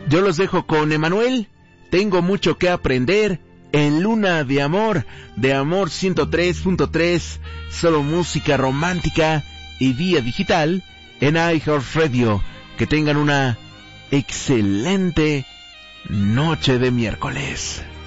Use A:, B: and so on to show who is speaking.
A: Yo los dejo con Emanuel. Tengo mucho que aprender en Luna de Amor 103.3, solo música romántica y vía digital en iHeartRadio. Que tengan una excelente noche de miércoles.